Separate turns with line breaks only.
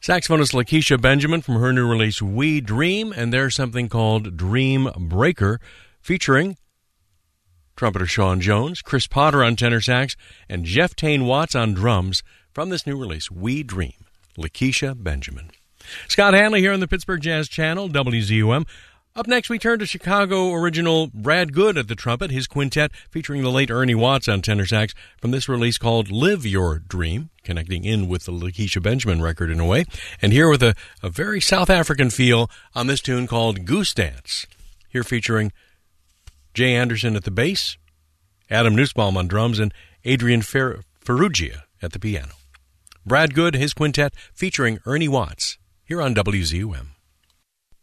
Saxophonist Lakeisha Benjamin from her new release We Dream, and there's something called Dream Breaker featuring trumpeter Sean Jones, Chris Potter on tenor sax, and Jeff Tane Watts on drums from this new release We Dream, Lakeisha Benjamin. Scott Hanley here on the Pittsburgh Jazz Channel, WZUM. Up next, we turn to Chicago original Brad Good at the trumpet, his quintet featuring the late Ernie Watts on tenor sax from this release called Live Your Dream, connecting in with the Lakeisha Benjamin record in a way, and here with a very South African feel on this tune called Goose Dance. Here featuring Jay Anderson at the bass, Adam Nussbaum on drums, and Adrian Ferrugia at the piano. Brad Good, his quintet featuring Ernie Watts, here on WZUM.